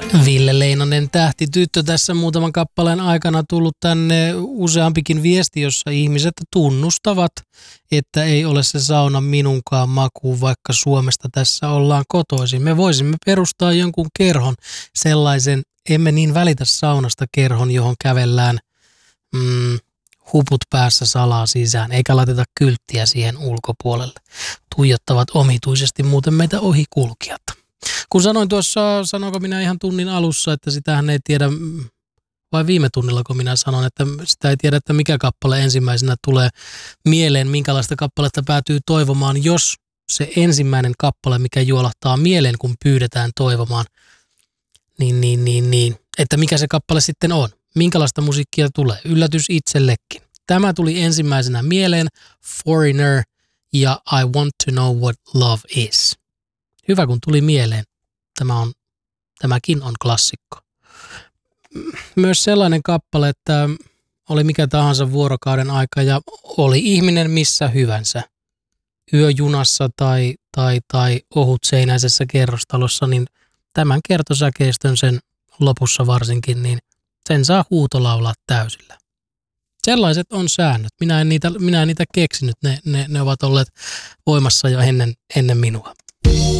Ville Leinonen tähtityttö tässä muutaman kappaleen aikana tullut tänne useampikin viesti, jossa ihmiset tunnustavat, että ei ole se sauna minunkaan makuun, vaikka Suomesta tässä ollaan kotoisin. Me voisimme perustaa jonkun kerhon, sellaisen emme niin välitä saunasta kerhon, johon kävellään huput päässä salaa sisään, eikä laiteta kylttiä siihen ulkopuolelle. Tuijottavat omituisesti muuten meitä ohikulkijat. Kun sanoin tuossa, sanoinko minä ihan tunnin alussa, että sitähän ei tiedä, vai viime tunnilla kun minä sanon, että sitä ei tiedä, että mikä kappale ensimmäisenä tulee mieleen, minkälaista kappaletta päätyy toivomaan, jos se ensimmäinen kappale, mikä juolahtaa mieleen, kun pyydetään toivomaan, niin, että mikä se kappale sitten on, minkälaista musiikkia tulee, yllätys itsellekin. Tämä tuli ensimmäisenä mieleen, Foreigner ja I Want to Know What Love Is. Hyvä, kun tuli mieleen. Tämäkin on klassikko. Myös sellainen kappale, että oli mikä tahansa vuorokauden aika ja oli ihminen missä hyvänsä. Yöjunassa tai ohutseinäisessä kerrostalossa, niin tämän kertosäkeistön sen lopussa varsinkin, niin sen saa huutolaulaa täysillä. Sellaiset on säännöt. Minä en niitä keksinyt. Ne ovat olleet voimassa jo ennen minua.